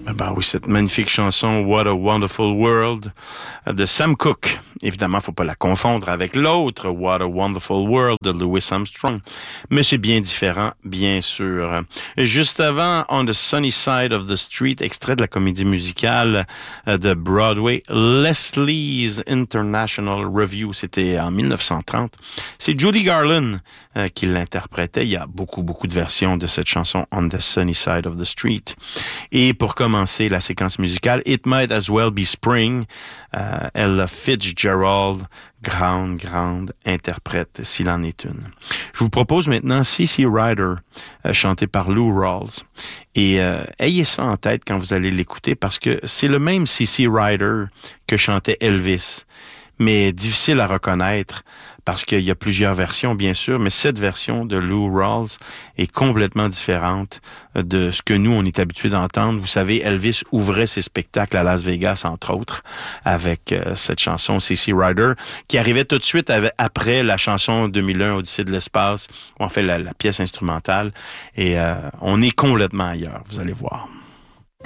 Ben oui, cette magnifique chanson What a Wonderful World de Sam Cooke. Évidemment, faut pas la confondre avec l'autre What a Wonderful World de Louis Armstrong, mais c'est bien différent, bien sûr. Et juste avant, On the Sunny Side of the Street, extrait de la comédie musicale de Broadway, Leslie's International Review. C'était en 1930. C'est Judy Garland qui l'interprétait. Il y a beaucoup de versions de cette chanson On the Sunny Side of the Street. Et pour commencer la séquence musicale, It Might As Well Be Spring, Ella Fitzgerald, grande interprète, s'il en est une. Je vous propose maintenant C.C. Rider, chanté par Lou Rawls. Et ayez ça en tête quand vous allez l'écouter, parce que c'est le même C.C. Rider que chantait Elvis, mais difficile à reconnaître, parce qu'il y a plusieurs versions, bien sûr, mais cette version de Lou Rawls est complètement différente de ce que nous, on est habitués d'entendre. Vous savez, Elvis ouvrait ses spectacles à Las Vegas, entre autres, avec cette chanson C.C. Rider, qui arrivait tout de suite après la chanson 2001, Odyssée de l'espace, où on fait la pièce instrumentale, et on est complètement ailleurs, vous allez voir.